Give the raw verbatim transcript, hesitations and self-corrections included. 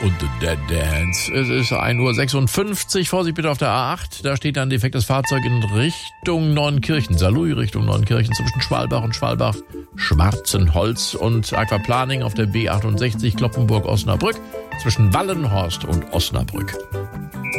und The Dead Dance. Es ist ein Uhr sechsundfünfzig. Vorsicht bitte auf der A acht. Da steht ein defektes Fahrzeug in Richtung Neunkirchen. Saarlouis Richtung Neunkirchen zwischen Schwalbach und Schwalbach. Schwarzenholz und Aquaplaning auf der B achtundsechzig Kloppenburg-Osnabrück zwischen Wallenhorst und Osnabrück.